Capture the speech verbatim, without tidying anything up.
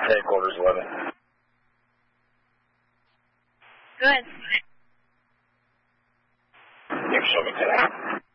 Headquarters eleven. Good. You can show me today.